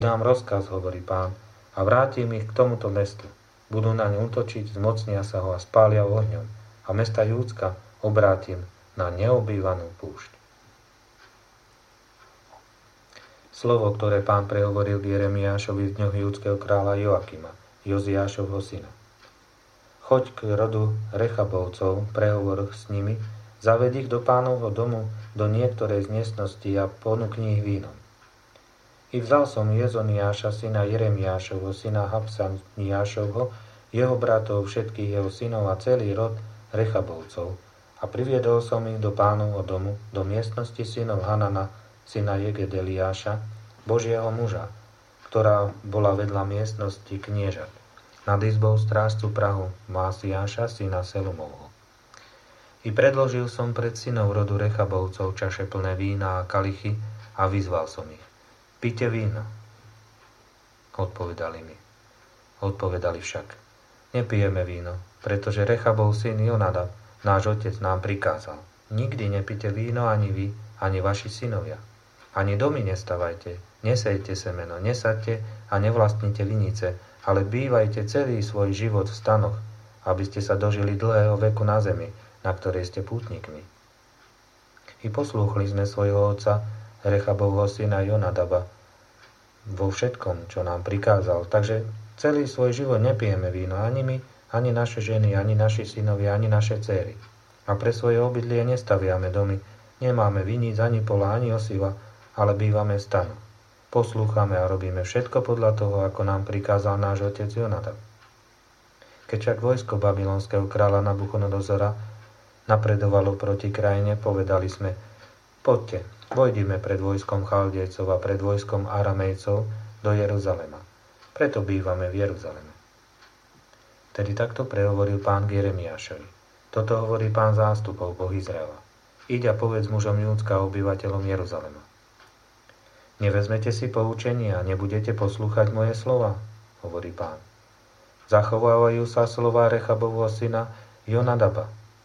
Dám rozkaz, hovorí Pán, a vrátim ich k tomuto mestu. Budú naň útočiť, zmocnia sa ho a spália ohňom. A mesta Júdska obrátim na neobývanú púšť. Slovo, ktoré Pán prehovoril k Jeremiášovi v dňoch júdskeho kráľa Joakima, Joziášovho syna. Choď k rodu Rechabovcov, prehovor s nimi, zaved ich do Pánovho domu, do niektorej z miestností a ponúkni ich vínom. I vzal som Jezoniáša, syna Jeremiášovho, syna Habsaniášovho, jeho bratov, všetkých jeho synov a celý rod Rechabovcov a priviedol som ich do Pánovho domu, do miestnosti synov Hanana, syna Jegedeliáša, Božieho muža, ktorá bola vedľa miestnosti kniežat, nad izbou strážcu prahu Másiáša, syna Selumovho. I predložil som pred synov rodu Rechabovcov čaše plné vína a kalichy a vyzval som ich. Pite víno. Odpovedali mi. Odpovedali však. Nepijeme víno, pretože Rechabov syn Jonadab, náš otec, nám prikázal. Nikdy nepite víno ani vy, ani vaši synovia. Ani domy nestavajte, nesejte semeno, nesaďte a nevlastnite vinice, ale bývajte celý svoj život v stanoch, aby ste sa dožili dlhého veku na zemi, na ktorej ste pútnikmi. I poslúchli sme svojho otca, Rechabovho syna Jonadaba, vo všetkom, čo nám prikázal. Takže celý svoj život nepijeme víno, ani my, ani naše ženy, ani naši synovia, ani naše dcéry. A pre svoje obydlie nestaviame domy, nemáme viníc, ani pola, ani osiva, ale bývame v stanu. Poslúchame a robíme všetko podľa toho, ako nám prikázal náš otec Jonadab. Keď však vojsko babylonského kráľa Nabuchodonozora napredovalo proti krajine, povedali sme: Poďte, vojdime pred vojskom Chaldejcov a pred vojskom Aramejcov do Jeruzalema. Preto bývame v Jeruzaleme. Tedy takto prehovoril Pán k Jeremiášovi. Toto hovorí Pán zástupov, Boh Izraela. Iď a povedz mužom Júdska a obyvateľom Jeruzalema. Nevezmete si poučenie a nebudete poslúchať moje slova, hovorí Pán. Zachovávajú sa slova Rechabovho syna Jonadaba.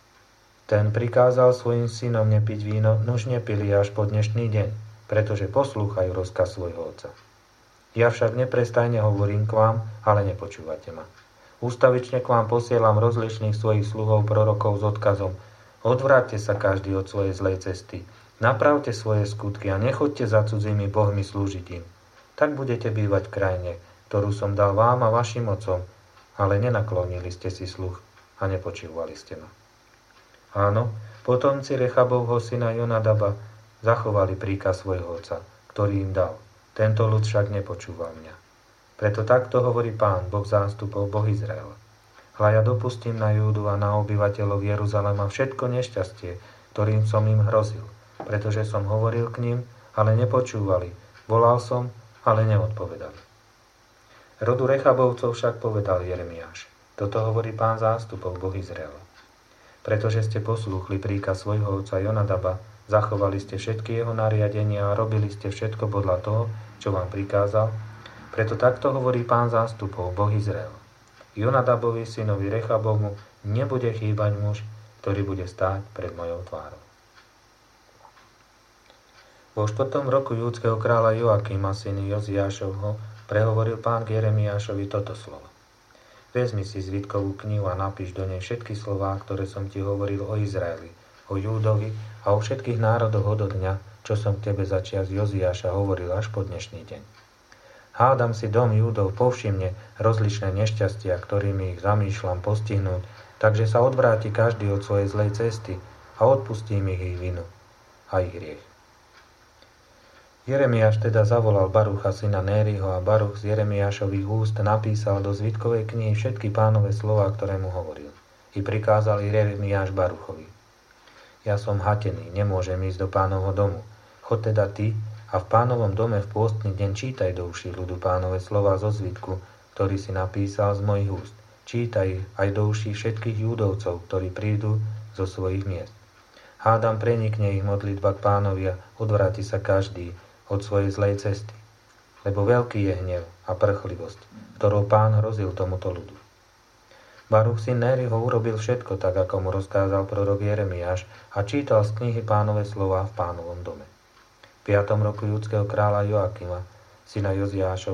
Ten prikázal svojim synom nepiť víno, nuž nepili až po dnešný deň, pretože poslúchajú rozkaz svojho otca. Ja však neprestajne hovorím k vám, ale nepočúvate ma. Ústavične k vám posielam rozličných svojich sluhov prorokov s odkazom: Odvráťte sa každý od svojej zlej cesty, napravte svoje skutky a nechoďte za cudzými bohmi slúžiť im. Tak budete bývať v krajine, ktorú som dal vám a vašim otcom, ale nenaklonili ste si sluch a nepočúvali ste ma. Áno, potomci Rechabovho syna Jonadaba zachovali príkaz svojho otca, ktorý im dal. Tento ľud však nepočúval mňa. Preto takto hovorí Pán, Boh zástupov, Boh Izraela. Hľa ja dopustím na Júdu a na obyvateľov Jeruzalema všetko nešťastie, ktorým som im hrozil, pretože som hovoril k ním, ale nepočúvali. Volal som, ale neodpovedali. Rodu Rechabovcov však povedal Jeremiáš. Toto hovorí Pán zástupov, Boh Izraela. Pretože ste poslúchli príkaz svojho otca Jonadaba, zachovali ste všetky jeho nariadenia a robili ste všetko podľa toho, čo vám prikázal, preto takto hovorí Pán zástupov, Boh Izraela. Jonadabovi, synovi Rechabovmu, nebude chýbať muž, ktorý bude stáť pred mojou tvárou. Vo 4. roku júdskeho kráľa Joakima, syny Joziášovho, prehovoril Pán k Jeremiášovi toto slovo. Vezmi si zvitkovú knihu a napíš do nej všetky slová, ktoré som ti hovoril o Izraeli, o Júdovi a o všetkých národoch odo dňa, čo som k tebe začias Joziáša hovoril až po dnešný deň. Hádam si dom Júdov povšimne rozličné nešťastia, ktorými ich zamýšľam postihnúť, takže sa odvráti každý od svojej zlej cesty a odpustím ich vinu a ich hriech. Jeremiáš teda zavolal Barucha syna Nériho a Baruch z Jeremiášových úst napísal do zvitkovej knihy všetky Pánove slová, ktoré mu hovoril. I prikázal Jeremiáš Baruchovi: Ja som hatený, nemôžem ísť do Pánovho domu. Choď teda ty a v Pánovom dome v pôstny deň čítaj do uší ľudu Pánove slová zo zvitku, ktorý si napísal z mojich úst. Čítaj aj do uší všetkých Júdovcov, ktorí prídu zo svojich miest. Hádam, prenikne ich modlitba k Pánovi a odvráti sa každý od svojej zlej cesty, lebo veľký je hnev a prchlivosť, ktorou Pán hrozil tomuto ľudu. Baruch syn Nériho urobil všetko tak, ako mu rozkázal prorok Jeremiáš a čítal z knihy Pánove slová v Pánovom dome. V 5. roku judského kráľa Joakima, syna Joziášova,